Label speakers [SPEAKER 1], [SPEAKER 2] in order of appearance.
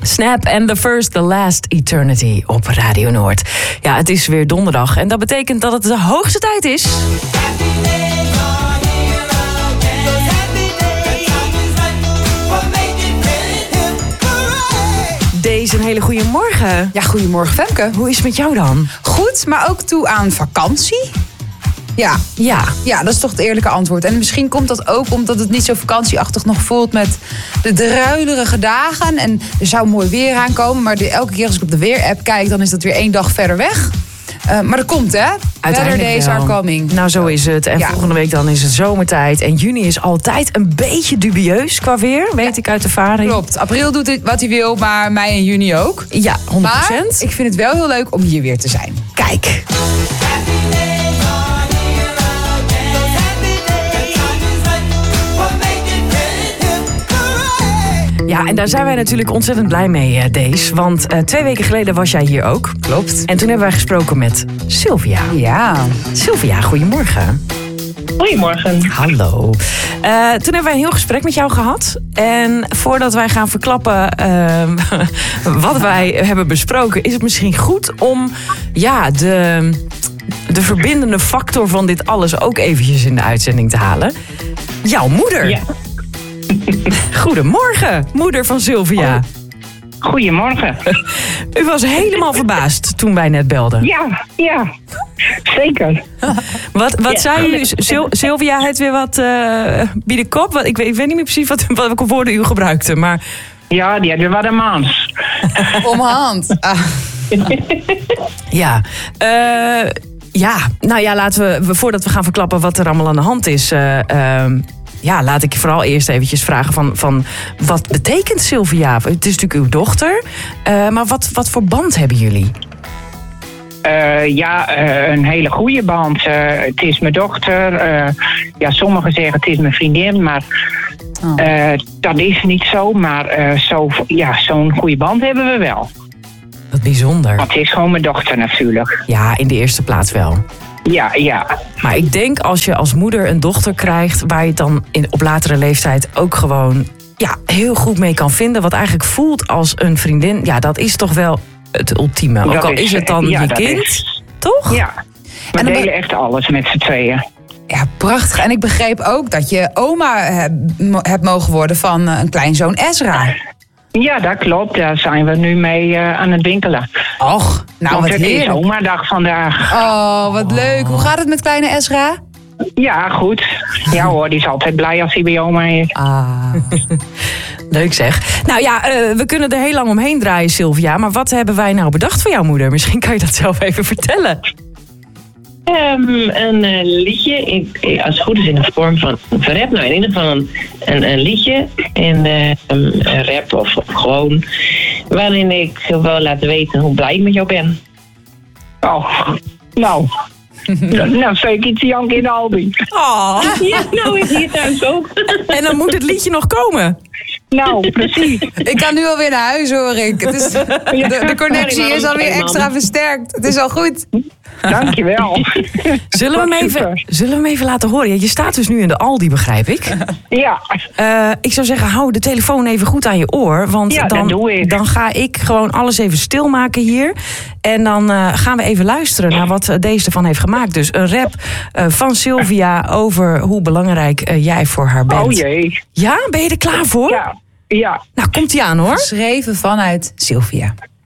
[SPEAKER 1] Snap and the First, the Last Eternity op Radio Noord. Ja, het is weer donderdag en dat betekent dat het de hoogste tijd is. Deze een hele goede morgen.
[SPEAKER 2] Ja, goedemorgen Femke.
[SPEAKER 1] Hoe is het met jou dan?
[SPEAKER 2] Goed, maar ook toe aan vakantie? Ja, dat is toch het eerlijke antwoord. En misschien komt dat ook omdat het niet zo vakantieachtig nog voelt met de druilerige dagen. En er zou mooi weer aankomen, maar elke keer als ik op de weerapp kijk, dan is dat weer 1 dag verder weg. Maar dat komt, hè? Better days are coming.
[SPEAKER 1] Nou, zo is het. En volgende week dan is het zomertijd. En juni is altijd een beetje dubieus qua weer, weet ik uit ervaring.
[SPEAKER 2] Klopt. April doet wat hij wil, maar mei en juni ook.
[SPEAKER 1] Ja, 100%.
[SPEAKER 2] Maar ik vind het wel heel leuk om hier weer te zijn.
[SPEAKER 1] Kijk. Ja, en daar zijn wij natuurlijk ontzettend blij mee, Days. Want 2 weken geleden was jij hier ook.
[SPEAKER 2] Klopt.
[SPEAKER 1] En toen hebben wij gesproken met Sylvia.
[SPEAKER 2] Ja.
[SPEAKER 1] Sylvia, goedemorgen.
[SPEAKER 3] Goedemorgen.
[SPEAKER 1] Hallo. Toen hebben wij een heel gesprek met jou gehad. En voordat wij gaan verklappen wat wij hebben besproken, is het misschien goed om de verbindende factor van dit alles ook eventjes in de uitzending te halen. Jouw moeder.
[SPEAKER 3] Ja.
[SPEAKER 1] Goedemorgen, moeder van Sylvia.
[SPEAKER 3] Goedemorgen.
[SPEAKER 1] U was helemaal verbaasd toen wij net belden.
[SPEAKER 3] Ja, zeker.
[SPEAKER 1] Wat zei u? Sylvia heeft weer wat bij de kop? Ik weet niet meer precies welke woorden u gebruikte, maar...
[SPEAKER 3] Ja, die hadden wat een maans.
[SPEAKER 2] Omhand.
[SPEAKER 1] Ja. Laten we, voordat we gaan verklappen wat er allemaal aan de hand is... laat ik vooral eerst eventjes vragen van wat betekent Sylvia? Het is natuurlijk uw dochter, maar wat voor band hebben jullie?
[SPEAKER 3] Een hele goede band. Het is mijn dochter. Sommigen zeggen het is mijn vriendin, maar dat is niet zo. Maar zo'n goede band hebben we wel.
[SPEAKER 1] Wat bijzonder.
[SPEAKER 3] Want het is gewoon mijn dochter natuurlijk.
[SPEAKER 1] Ja, in de eerste plaats wel.
[SPEAKER 3] Ja.
[SPEAKER 1] Maar ik denk als je als moeder een dochter krijgt waar je het dan op latere leeftijd ook gewoon heel goed mee kan vinden. Wat eigenlijk voelt als een vriendin. Ja, dat is toch wel het ultieme. Ook al is het dan je kind, toch?
[SPEAKER 3] Ja, we delen echt alles met z'n tweeën.
[SPEAKER 2] Ja, prachtig. En ik begreep ook dat je oma hebt mogen worden van een kleinzoon Ezra.
[SPEAKER 3] Ja, dat klopt. Daar zijn we nu mee aan het winkelen.
[SPEAKER 2] Och, nou
[SPEAKER 3] want
[SPEAKER 2] wat
[SPEAKER 3] het
[SPEAKER 2] heerlijk.
[SPEAKER 3] is oma-dag vandaag.
[SPEAKER 2] Oh, wat leuk. Hoe gaat het met kleine Ezra?
[SPEAKER 3] Ja, goed. Ja hoor, die is altijd blij als hij bij oma is.
[SPEAKER 1] Leuk zeg. Nou ja, we kunnen er heel lang omheen draaien, Sylvia. Maar wat hebben wij nou bedacht voor jouw moeder? Misschien kan je dat zelf even vertellen.
[SPEAKER 4] Een liedje, als het goed is in de vorm van een rap. Nou, in ieder geval een liedje. Een rap of gewoon. Waarin ik wil laten weten hoe blij ik met jou ben.
[SPEAKER 3] Oh, nou. Nou, zeker iets jank in de Aldi.
[SPEAKER 1] Oh.
[SPEAKER 4] Ja, nou is hier thuis ook.
[SPEAKER 1] En dan moet het liedje nog komen.
[SPEAKER 3] Nou, precies.
[SPEAKER 2] Ik kan nu alweer naar huis, hoor ik. Het is, de connectie is alweer extra versterkt. Het is al goed.
[SPEAKER 3] Dankjewel.
[SPEAKER 1] Zullen we hem even laten horen? Ja, je staat dus nu in de Aldi, begrijp ik.
[SPEAKER 3] Ja.
[SPEAKER 1] Ik zou zeggen, hou de telefoon even goed aan je oor. Want dan ga ik gewoon alles even stilmaken hier. En dan gaan we even luisteren naar wat deze ervan heeft gemaakt. Dus een rap van Sylvia over hoe belangrijk jij voor haar bent.
[SPEAKER 3] Oh jee.
[SPEAKER 1] Ja, ben je er klaar voor?
[SPEAKER 3] Ja.
[SPEAKER 1] Nou, komt-ie aan hoor.
[SPEAKER 2] Geschreven vanuit Sylvia.